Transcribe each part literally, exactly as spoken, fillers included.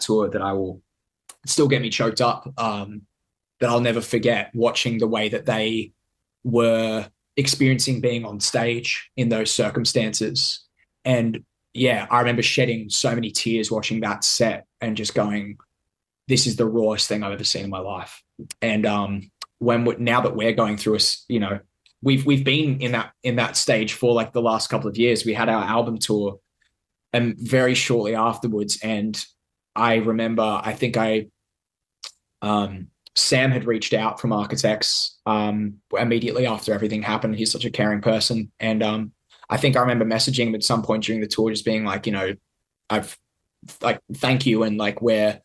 tour that I will still get me choked up. Um, that I'll never forget watching the way that they were experiencing being on stage in those circumstances. And yeah, I remember shedding so many tears watching that set and just going, this is the rawest thing I've ever seen in my life. And um, when we, now that we're going through a, you know, we've we've been in that in that stage for like the last couple of years. We had our album tour, and very shortly afterwards, and I remember, I think I, um, Sam had reached out from Architects um, immediately after everything happened. He's such a caring person, and um, I think I remember messaging him at some point during the tour, just being like, you know, I've like thank you, and like where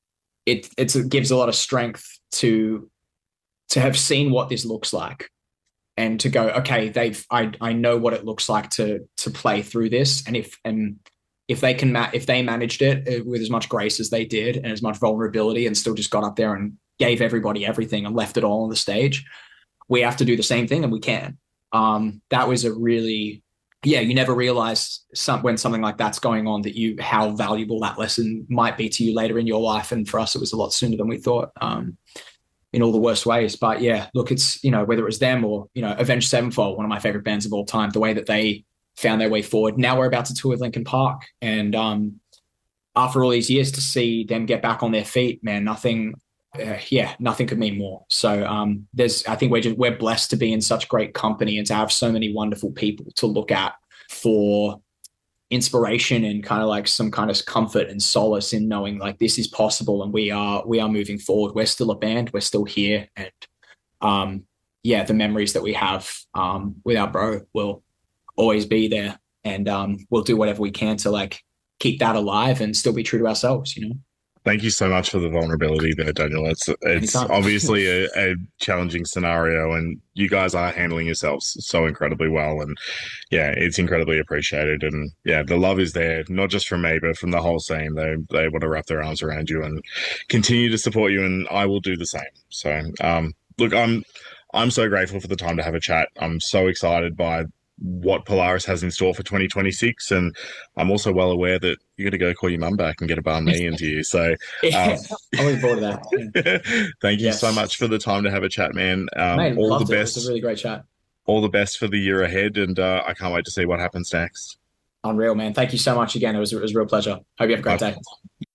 it it's, it gives a lot of strength to to have seen what this looks like, and to go, okay, they've I I know what it looks like to to play through this, and if and if they can ma- if they managed it with as much grace as they did and as much vulnerability, and still just got up there and gave everybody everything and left it all on the stage, we have to do the same thing, and we can. Um, that was a really, yeah, you never realize some, when something like that's going on, that you, how valuable that lesson might be to you later in your life. And for us, it was a lot sooner than we thought, um, in all the worst ways. But yeah, look, it's, you know, whether it was them or, you know, Avenged Sevenfold, one of my favorite bands of all time, the way that they found their way forward. Now we're about to tour with Linkin Park. And um, after all these years, to see them get back on their feet, man, nothing, uh, yeah, nothing could mean more. So um, there's, I think we're just, we're blessed to be in such great company and to have so many wonderful people to look at for inspiration and kind of like some kind of comfort and solace in knowing like this is possible, and we are, we are moving forward. We're still a band. We're still here. And um, yeah, the memories that we have um, with our bro will always be there, and um, we'll do whatever we can to like keep that alive and still be true to ourselves, you know. Thank you so much for the vulnerability there, Daniel. It's it's Anytime. obviously a, a challenging scenario, and you guys are handling yourselves so incredibly well. And yeah, it's incredibly appreciated. And yeah, the love is there, not just from me, but from the whole scene. They they want to wrap their arms around you and continue to support you, and I will do the same. So um, look, I'm I'm so grateful for the time to have a chat. I'm so excited by what Polaris has in store for twenty twenty-six, and I'm also well aware that you got to go call your mum back and get a banh mi into you. So, um, Yeah, I'm looking forward to that. Yeah. thank you so Yes, much for the time to have a chat, man. Um, mate, all the loved it. It was a best, really great chat. all the best for the year ahead, and uh, I can't wait to see what happens next. Unreal, man. Thank you so much again. It was, it was a real pleasure. Hope you have a great My day.